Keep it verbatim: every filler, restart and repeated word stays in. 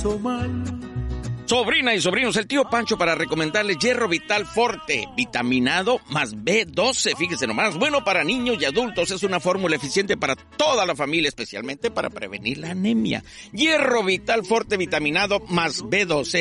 hizo mal. Sobrina y sobrinos, el tío Pancho para recomendarles Hierro Vital Forte, vitaminado más B doce, fíjense nomás, bueno para niños y adultos, es una fórmula eficiente para toda la familia, especialmente para prevenir la anemia. Hierro Vital Forte, vitaminado más B doce,